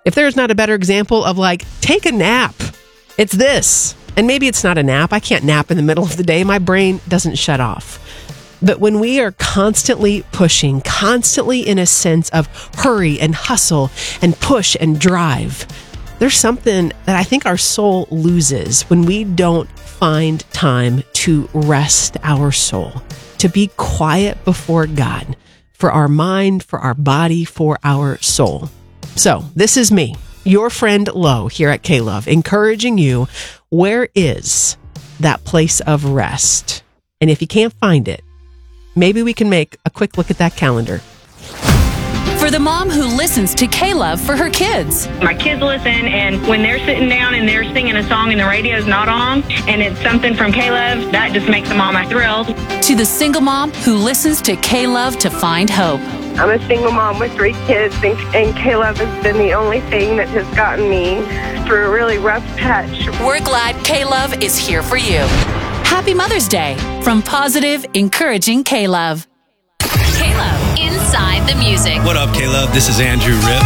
If there's not a better example of like, take a nap, it's this. And maybe it's not a nap. I can't nap in the middle of the day. My brain doesn't shut off. But when we are constantly pushing, constantly in a sense of hurry and hustle and push and drive, there's something that I think our soul loses when we don't find time to rest our soul, to be quiet before God, for our mind, for our body, for our soul. So this is me, your friend Lo, here at K-Love, encouraging you, where is that place of rest? And if you can't find it, maybe we can make a quick look at that calendar. For the mom who listens to K-Love for her kids. My kids listen, and when they're sitting down and they're singing a song and the radio's not on, and it's something from K-Love, that just makes the mama thrilled. To the single mom who listens to K-Love to find hope. I'm a single mom with 3 kids, and K-Love has been the only thing that has gotten me through a really rough patch. We're glad K-Love is here for you. Happy Mother's Day from positive, encouraging K-Love. K-Love, inside the music. What up, K-Love? This is Andrew Ripp.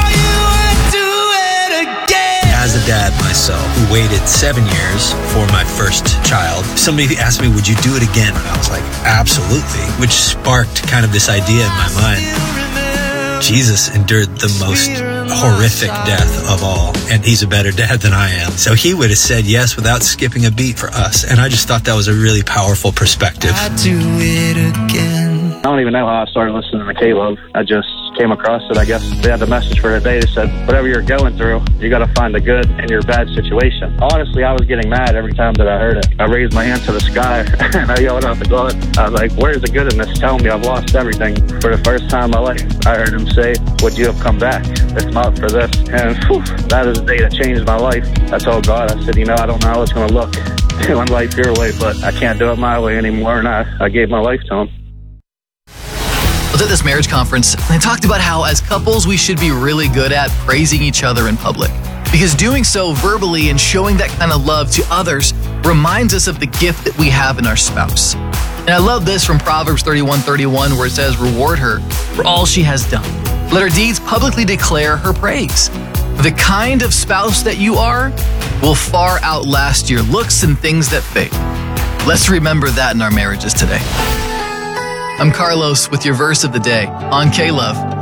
As a dad myself, who waited 7 years for my first child, somebody asked me, would you do it again? And I was like, absolutely, which sparked kind of this idea in my mind. Jesus endured the most horrific death of all, and he's a better dad than I am. So he would have said yes without skipping a beat for us, and I just thought that was a really powerful perspective. I'd do it again. I don't even know how I started listening to K-Love. I just came across it. I guess they had the message for the day. They said, whatever you're going through, you got to find the good in your bad situation. Honestly, I was getting mad every time that I heard it. I raised my hand to the sky and I yelled out to God. I was like, where's the good in this? Tell me I've lost everything. For the first time in my life, I heard him say, would you have come back if not for this? And whew, that is the day that changed my life. I told God, I said, I don't know how it's going to look doing life your way, but I can't do it my way anymore. And I gave my life to him. I was at this marriage conference, and they talked about how as couples we should be really good at praising each other in public. Because doing so verbally and showing that kind of love to others reminds us of the gift that we have in our spouse. And I love this from Proverbs 31:31, where it says, reward her for all she has done. Let her deeds publicly declare her praise. The kind of spouse that you are will far outlast your looks and things that fade. Let's remember that in our marriages today. I'm Carlos with your verse of the day on K-Love.